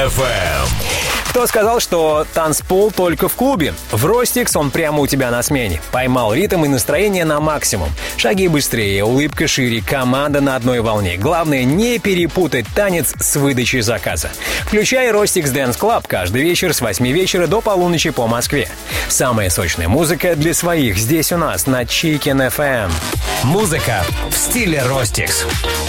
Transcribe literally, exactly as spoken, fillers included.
эф эм. Кто сказал, что танцпол только в клубе? В Ростикс он прямо у тебя на смене. Поймал ритм и настроение на максимум. Шаги быстрее, улыбка шире, команда на одной волне. Главное, не перепутать танец с выдачей заказа. Включай Ростикс Dance Club каждый вечер с восьми вечера до полуночи по Москве. Самая сочная музыка для своих здесь у нас на Chicken эф эм. Музыка в стиле Ростикс.